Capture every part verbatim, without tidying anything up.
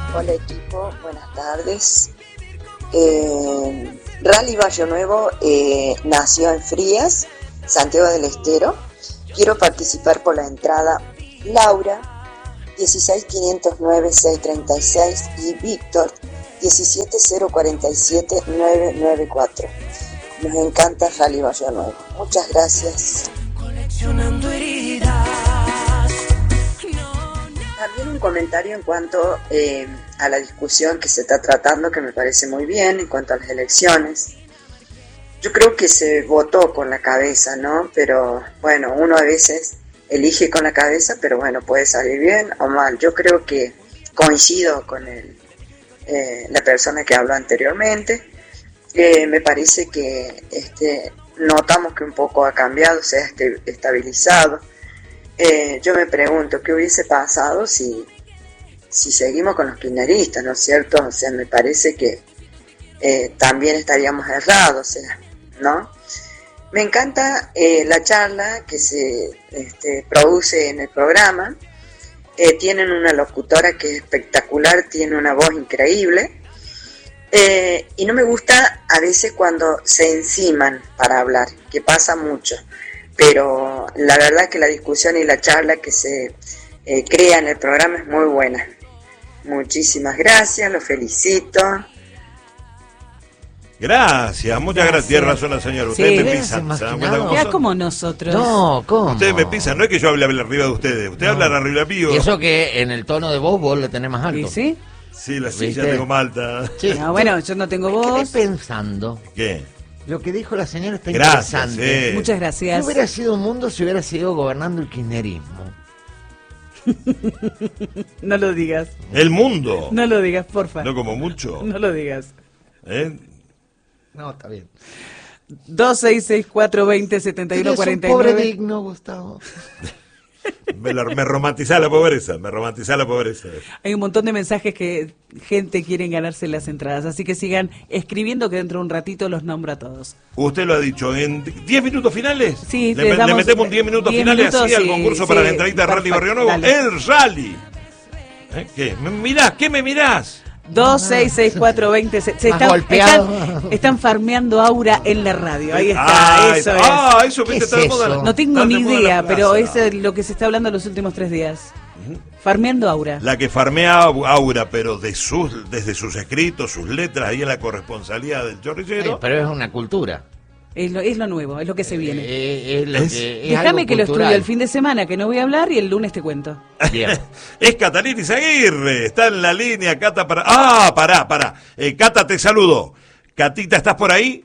Hola equipo, buenas tardes. Eh, Rally Barrio Nuevo eh, nació en Frías, Santiago del Estero. Quiero participar por la entrada Laura dieciséis quinientos nueve seiscientos treinta y seis y Víctor diecisiete cero cuarenta y siete nueve noventa y cuatro. Nos encanta Rally Barrio Nuevo. Muchas gracias. Coleccionando heridas. También un comentario en cuanto eh, a la discusión que se está tratando, que me parece muy bien, en cuanto a las elecciones. Yo creo que se votó con la cabeza, ¿no? Pero bueno, uno a veces elige con la cabeza, pero bueno, puede salir bien o mal. Yo creo que coincido con el, eh, la persona que habló anteriormente. Eh, me parece que este, notamos que un poco ha cambiado, se ha este, estabilizado. Eh, yo me pregunto qué hubiese pasado si, si seguimos con los kirchneristas, ¿no es cierto? O sea, me parece que eh, también estaríamos errados, o sea, ¿no? Me encanta eh, la charla que se este, produce en el programa. Eh, tienen una locutora que es espectacular, tiene una voz increíble. Eh, y no me gusta a veces cuando se enciman para hablar, que pasa mucho. Pero la verdad es que la discusión y la charla que se eh, crea en el programa es muy buena. Muchísimas gracias, los felicito. Gracias, muchas gracias. gracias. Tiene razón la señora. Ustedes Sí, me pisan. ¿se no. Ya como nosotros. No, ¿cómo? Ustedes me pisan. No es que yo hable arriba de ustedes. Ustedes no. hablan arriba mío. Y eso que en el tono de voz vos lo tenés más alto. ¿Y sí? Sí, la silla tengo más alta. Sí. No, bueno, yo no tengo voz. Me quedé pensando. ¿Qué? Lo que dijo la señora está gracias, interesante. Sí. Muchas gracias. No hubiera sido un mundo si hubiera seguido gobernando el kirchnerismo. No lo digas. El mundo. No lo digas, porfa. No como mucho. No lo digas. ¿Eh? No, está bien. dos seis seis cuatro dos cero siete uno cuatro nueve. Pobre digno, Gustavo. Me, la, me romantiza la pobreza, me romantiza la pobreza. Hay un montón de mensajes que gente quiere ganarse las entradas, así que sigan escribiendo que dentro de un ratito los nombro a todos. Usted lo ha dicho, ¿en diez minutos finales? Sí, le, le metemos diez minutos diez finales minutos, así sí, al concurso sí, para la entradita de Rally Barrio Nuevo. Dale. El Rally. ¿Eh? ¿Qué? ¿Me mirás? ¿Qué me mirás? dos seis seis cuatro dos cero. Se, se están, están, están farmeando aura en la radio. Ahí está, ah, eso es. Ah, eso, ¿Qué es eso? Moda, no tengo ni idea, pero es lo que se está hablando los últimos tres días. Uh-huh. Farmeando aura. La que farmea aura, pero de sus, desde sus escritos, sus letras, ahí en la corresponsalía del chorrillero. Ay, pero es una cultura. Es lo, es lo nuevo, es lo que se viene. Eh, es lo es, que, es Déjame que cultural. Lo estudie el fin de semana, que no voy a hablar, y el lunes te cuento. Bien. Es Catalina Izaguirre, está en la línea, Cata, para... Ah, pará, pará. Eh, Cata, te saludo. Catita, ¿estás por ahí?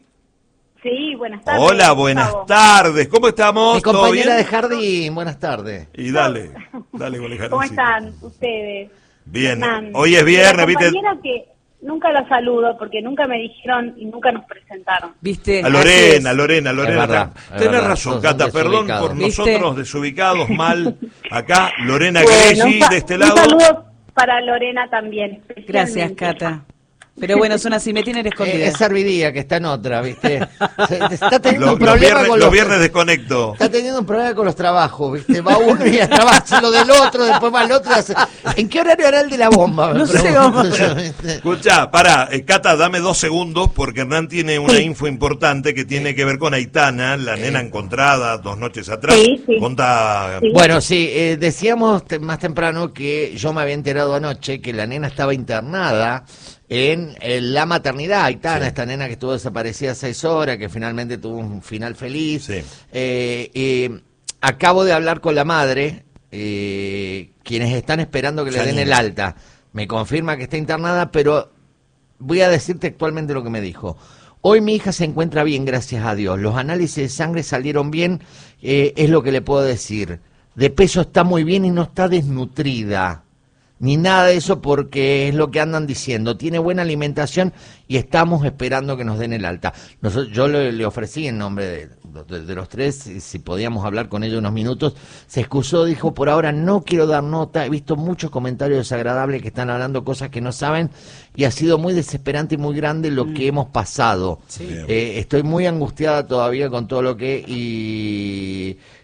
Sí, buenas tardes. Hola, buenas Gustavo. tardes. ¿Cómo estamos? Mi compañera de jardín, buenas tardes. Y dale, dale con el jardín. ¿Cómo están ustedes? Bien, Hernán. Hoy es viernes, ¿viste? Que... Nunca la saludo porque nunca me dijeron y nunca nos presentaron. ¿Viste? A Lorena, Lorena, Lorena. Verdad, Tenés verdad, razón, sos, Cata, sos perdón desubicado. por ¿Viste? nosotros desubicados, mal. Acá, Lorena bueno, Gregi, de este lado. Un saludo para Lorena también. Gracias, Cata. Pero bueno, son así, me tienen escondida. Es Servidía, que está en otra, ¿viste? Se, está teniendo Lo, un problema los viernes, con los... los viernes desconecto. Está teniendo un problema con los trabajos, ¿viste? Va uno y trabaja lo del otro, después va el otro. Hace... ¿En qué horario hará el de la bomba? No sé, vamos. Escuchá, pará, eh, Cata, dame dos segundos porque Hernán tiene una info importante que tiene que ver con Aitana, la nena encontrada dos noches atrás. Sí, sí. Conta... Sí. Bueno, sí, eh, decíamos te, más temprano que yo me había enterado anoche que la nena estaba internada en, en la maternidad. Aitana, sí. Esta nena que estuvo desaparecida seis horas, que finalmente tuvo un final feliz. Sí. Eh, eh, acabo de hablar con la madre, eh, quienes están esperando que le den el alta. Me confirma que está internada, pero voy a decirte actualmente lo que me dijo. Hoy mi hija se encuentra bien, gracias a Dios. Los análisis de sangre salieron bien, eh, es lo que le puedo decir. De peso está muy bien y no está desnutrida. Ni nada de eso porque es lo que andan diciendo. Tiene buena alimentación y estamos esperando que nos den el alta. Nosotros, yo le, le ofrecí en nombre de, de, de los tres, si, si podíamos hablar con ella unos minutos. Se excusó, dijo, por ahora no quiero dar nota. He visto muchos comentarios desagradables que están hablando cosas que no saben y ha sido muy desesperante y muy grande lo mm. que hemos pasado. Sí. Eh, estoy muy angustiada todavía con todo lo que... y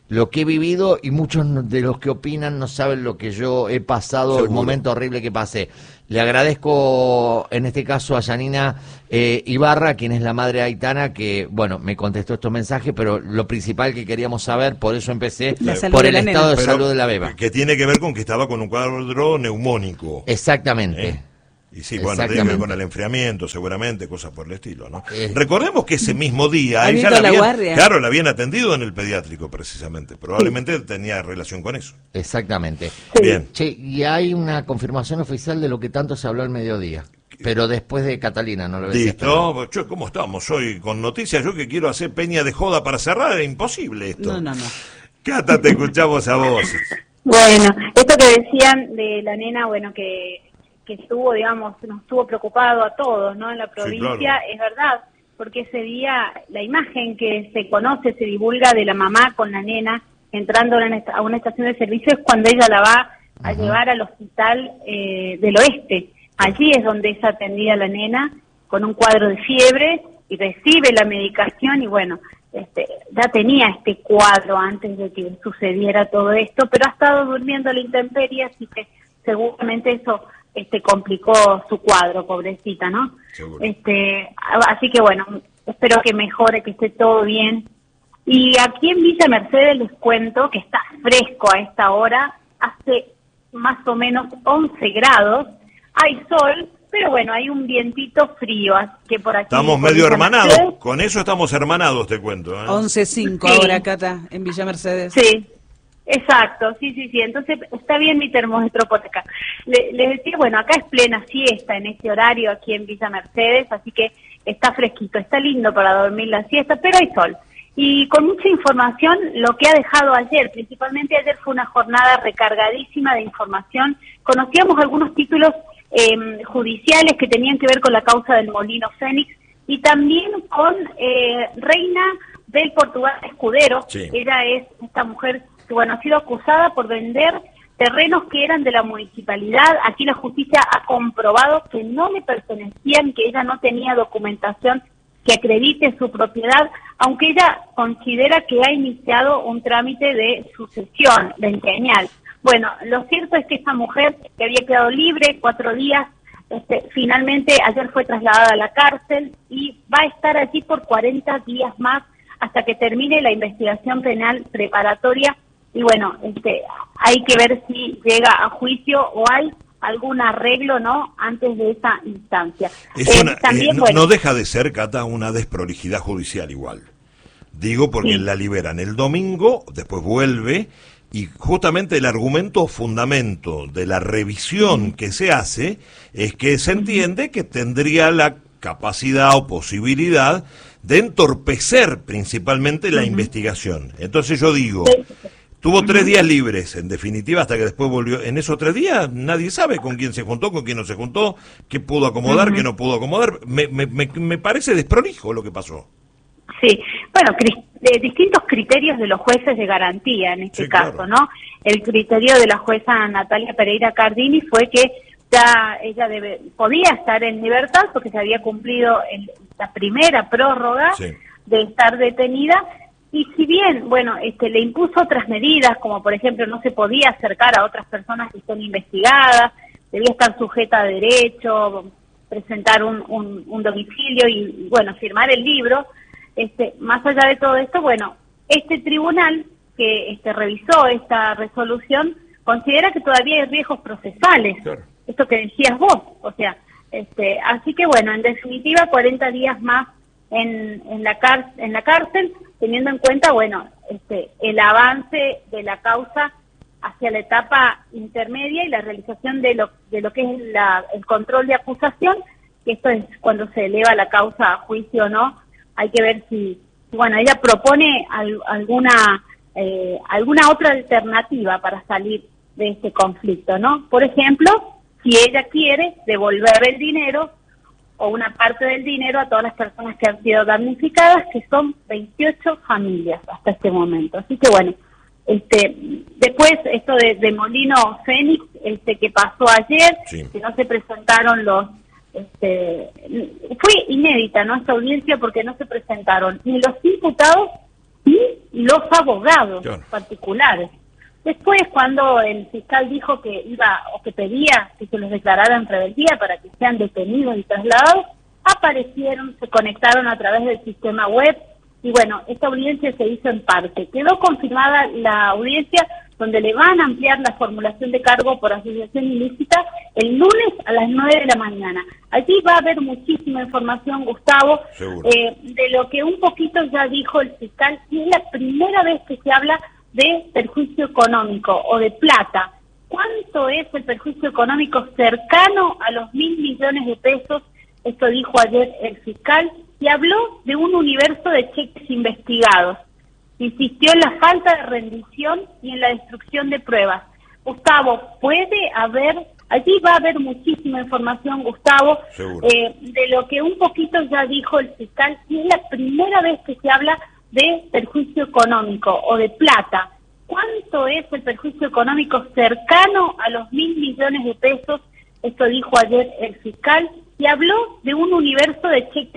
lo que he vivido y muchos de los que opinan no saben lo que yo he pasado, Seguro. el momento horrible que pasé. Le agradezco en este caso a Yanina eh, Ibarra, quien es la madre de Aitana, que, bueno, me contestó estos mensajes, pero lo principal que queríamos saber, por eso empecé, por el estado de pero, salud de la beba. Que tiene que ver con que estaba con un cuadro neumónico. Exactamente. ¿Eh? Y sí, bueno, tiene que ver con el enfriamiento, seguramente, cosas por el estilo, ¿no? Eh, Recordemos que ese mismo día, ella la, la habían, guardia. claro, la habían atendido en el pediátrico, precisamente. Probablemente sí. tenía relación con eso. Exactamente. Sí. Bien. Che, y hay una confirmación oficial de lo que tanto se habló al mediodía. Pero después de Catalina, no lo ves. Listo, yo, ¿cómo estamos hoy con noticias? Yo que quiero hacer peña de joda para cerrar, es imposible esto. No, no, no. Cata, te escuchamos a vos. Bueno, esto que decían de la nena, bueno, que... que estuvo, digamos, nos estuvo preocupado a todos, ¿no? En la provincia, sí, claro. Es verdad, porque ese día la imagen que se conoce, se divulga de la mamá con la nena entrando a una estación de servicio es cuando ella la va a uh-huh. llevar al hospital eh, del oeste. Allí es donde es atendida la nena con un cuadro de fiebre y recibe la medicación y bueno, este, ya tenía este cuadro antes de que sucediera todo esto, pero ha estado durmiendo a la intemperie, así que seguramente eso este complicó su cuadro, pobrecita, ¿no? Seguro. Este, así que bueno, espero que mejore, que esté todo bien. Y aquí en Villa Mercedes les cuento que está fresco a esta hora, hace más o menos once grados, hay sol, pero bueno, hay un vientito frío, así que por aquí... Estamos medio hermanados, Mercedes, con eso estamos hermanados, te cuento. ¿eh? once cinco sí. ahora, Cata, en Villa Mercedes. Sí. Exacto, sí, sí, sí, entonces está bien mi termómetro por acá. Le, les decía, bueno, acá es plena siesta en este horario aquí en Villa Mercedes, así que está fresquito, está lindo para dormir la siesta, pero hay sol. Y con mucha información, lo que ha dejado ayer, principalmente ayer fue una jornada recargadísima de información. Conocíamos algunos títulos eh, judiciales que tenían que ver con la causa del Molino Fénix y también con eh, Reina del Portugal Escudero. Sí. Ella es esta mujer que bueno, ha sido acusada por vender terrenos que eran de la municipalidad. Aquí la justicia ha comprobado que no le pertenecían, que ella no tenía documentación que acredite su propiedad, aunque ella considera que ha iniciado un trámite de sucesión ventenial. Bueno, lo cierto es que esta mujer que había quedado libre cuatro días, este, finalmente ayer fue trasladada a la cárcel y va a estar allí por cuarenta días más hasta que termine la investigación penal preparatoria. Y bueno, este, hay que ver si llega a juicio o hay algún arreglo, ¿no?, antes de esa instancia. Es una, eh, también, eh, no, bueno, no deja de ser, Cata, una desprolijidad judicial igual. Digo porque sí. la liberan el domingo, después vuelve, y justamente el argumento fundamento de la revisión que se hace es que se entiende que tendría la capacidad o posibilidad de entorpecer principalmente la uh-huh. investigación. Entonces yo digo... Sí. Tuvo tres días libres, en definitiva, hasta que después volvió. En esos tres días nadie sabe con quién se juntó, con quién no se juntó, qué pudo acomodar, uh-huh. qué no pudo acomodar. Me, me, me, me parece desprolijo lo que pasó. Sí, bueno, cri- de distintos criterios de los jueces de garantía en este sí, caso, claro. ¿no? El criterio de la jueza Natalia Pereira Cardini fue que ya ella debe, podía estar en libertad porque se había cumplido el, la primera prórroga sí. de estar detenida. Y si bien, bueno, este, le impuso otras medidas, como por ejemplo no se podía acercar a otras personas que son investigadas, debía estar sujeta a derecho, presentar un, un, un domicilio y, bueno, firmar el libro, este, más allá de todo esto, bueno, este tribunal que este, revisó esta resolución considera que todavía hay riesgos procesales, claro. Esto que decías vos, o sea, este, así que bueno, en definitiva cuarenta días más en, en, la, car- en la cárcel, teniendo en cuenta, bueno, este, el avance de la causa hacia la etapa intermedia y la realización de lo de lo que es la, el control de acusación, que esto es cuando se eleva la causa a juicio o no. Hay que ver si, bueno, ella propone al, alguna eh, alguna otra alternativa para salir de este conflicto, ¿no? Por ejemplo, si ella quiere devolver el dinero o una parte del dinero a todas las personas que han sido damnificadas, que son veintiocho familias hasta este momento. Así que bueno, este, después esto de, de Molino Fénix, este, que pasó ayer, sí. que no se presentaron los, este, fue inédita, ¿no?, esta audiencia porque no se presentaron ni los imputados y los abogados claro. particulares. Después, cuando el fiscal dijo que iba o que pedía que se los declarara en rebeldía para que sean detenidos y trasladados, aparecieron, se conectaron a través del sistema web y bueno, esta audiencia se hizo en parte. Quedó confirmada la audiencia donde le van a ampliar la formulación de cargo por asociación ilícita el lunes a las nueve de la mañana. Allí va a haber muchísima información, Gustavo, eh, de lo que un poquito ya dijo el fiscal, y es la primera vez que se habla de perjuicio económico o de plata. ¿Cuánto es el perjuicio económico cercano a los mil millones de pesos? Esto dijo ayer el fiscal y habló de un universo de cheques investigados. Insistió en la falta de rendición y en la destrucción de pruebas. Gustavo, puede haber, allí va a haber muchísima información, Gustavo, eh, de lo que un poquito ya dijo el fiscal, y es la primera vez que se habla de perjuicio económico o de plata. ¿Cuánto es el perjuicio económico cercano a los mil millones de pesos? Esto dijo ayer el fiscal y habló de un universo de cheques